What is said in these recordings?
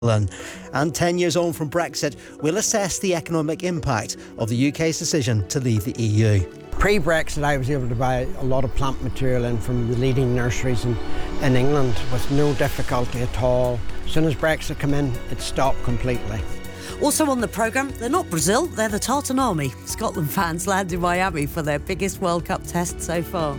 And 10 years on from Brexit, we'll assess the economic impact of the UK's decision to leave the EU. Pre-Brexit, I was able to buy a lot of plant material in from the leading nurseries in England with no difficulty at all. As soon as Brexit came in, it stopped completely. Also on the programme, they're not Brazil, they're the Tartan Army. Scotland fans land in Miami for their biggest World Cup test so far.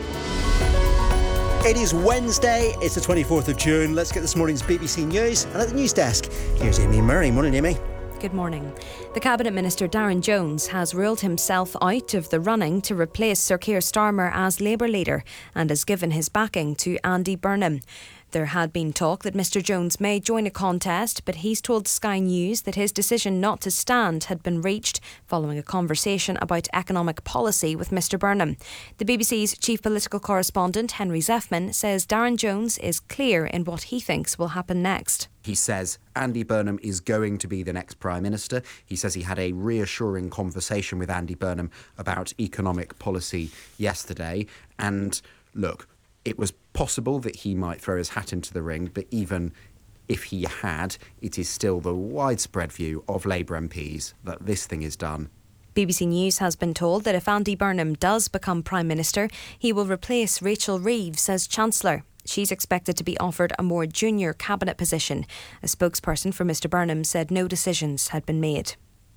It is Wednesday, it's the 24th of June. Let's get this morning's BBC News. And at the news desk, here's Amy Murray. Morning, Amy. Good morning. The Cabinet Minister Darren Jones has ruled himself out of the running to replace Sir Keir Starmer as Labour leader and has given his backing to Andy Burnham. There had been talk that Mr Jones may join a contest, but he's told Sky News that his decision not to stand had been reached following a conversation about economic policy with Mr Burnham. The BBC's chief political correspondent, Henry Zeffman, says Darren Jones is clear in what he thinks will happen next. He says Andy Burnham is going to be the next Prime Minister. He says he had a reassuring conversation with Andy Burnham about economic policy yesterday. And look, it was possible that he might throw his hat into the ring, but even if he had, it is still the widespread view of Labour MPs that this thing is done. BBC News has been told that if Andy Burnham does become Prime Minister, he will replace Rachel Reeves as Chancellor. She's expected to be offered a more junior cabinet position. A spokesperson for Mr Burnham said no decisions had been made.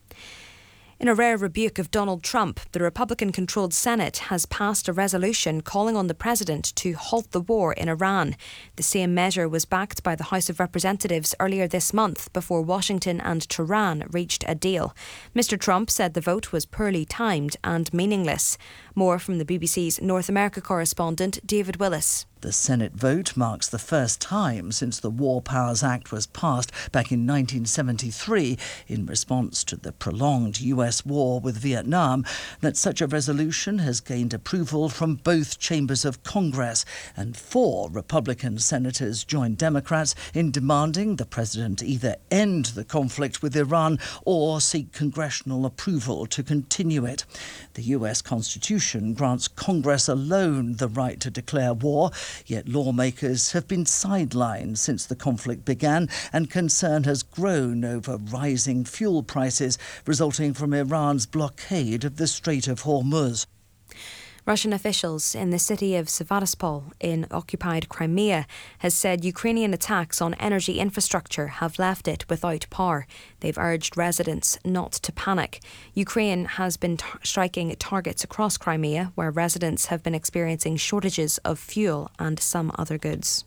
In a rare rebuke of Donald Trump, the Republican-controlled Senate has passed a resolution calling on the president to halt the war in Iran. The same measure was backed by the House of Representatives earlier this month before Washington and Tehran reached a deal. Mr Trump said the vote was poorly timed and meaningless. More from the BBC's North America correspondent, David Willis. The Senate vote marks the first time since the War Powers Act was passed back in 1973 in response to the prolonged US war with Vietnam that such a resolution has gained approval from both chambers of Congress, and 4 Republican senators joined Democrats in demanding the president either end the conflict with Iran or seek congressional approval to continue it. The US Constitution grants Congress alone the right to declare war. Yet lawmakers have been sidelined since the conflict began, and concern has grown over rising fuel prices resulting from Iran's blockade of the Strait of Hormuz. Russian officials in the city of Sevastopol in occupied Crimea has said Ukrainian attacks on energy infrastructure have left it without power. They've urged residents not to panic. Ukraine has been striking targets across Crimea where residents have been experiencing shortages of fuel and some other goods.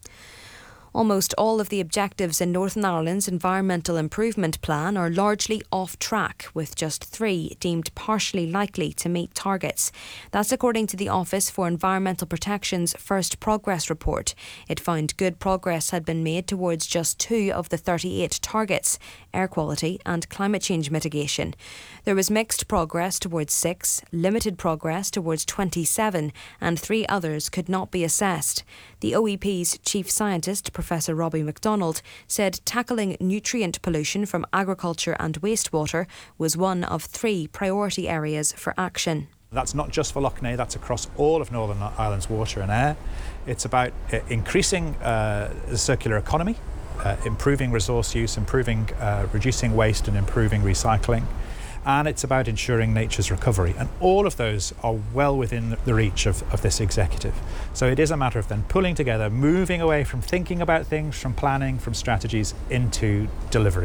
Almost all of the objectives in Northern Ireland's Environmental Improvement Plan are largely off track, with just 3 deemed partially likely to meet targets. That's according to the Office for Environmental Protection's first progress report. It found good progress had been made towards just 2 of the 38 targets: air quality and climate change mitigation. There was mixed progress towards 6, limited progress towards 27, and 3 others could not be assessed. The OEP's chief scientist, Professor Robbie MacDonald, said tackling nutrient pollution from agriculture and wastewater was one of 3 priority areas for action. That's not just for Lough Neagh, that's across all of Northern Ireland's water and air. It's about increasing the circular economy, improving resource use, reducing waste and improving recycling. And it's about ensuring nature's recovery. And all of those are well within the reach of this executive. So it is a matter of then pulling together, moving away from thinking about things, from planning, from strategies, into delivery.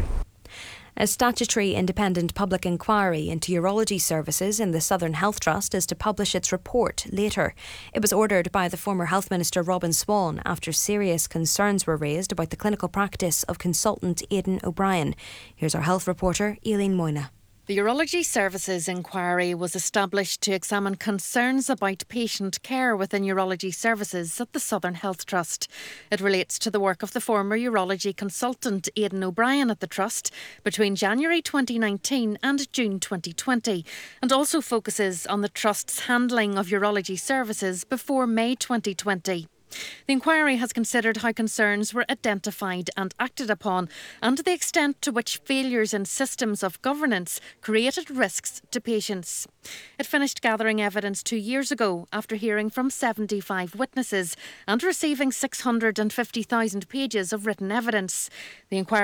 A statutory independent public inquiry into urology services in the Southern Health Trust is to publish its report later. It was ordered by the former Health Minister Robin Swan after serious concerns were raised about the clinical practice of consultant Aidan O'Brien. Here's our health reporter, Eileen Moyna. The Urology Services Inquiry was established to examine concerns about patient care within urology services at the Southern Health Trust. It relates to the work of the former urology consultant Aidan O'Brien at the Trust between January 2019 and June 2020, and also focuses on the Trust's handling of urology services before May 2020. The inquiry has considered how concerns were identified and acted upon, and the extent to which failures in systems of governance created risks to patients. It finished gathering evidence 2 years ago after hearing from 75 witnesses and receiving 650,000 pages of written evidence. The inquiry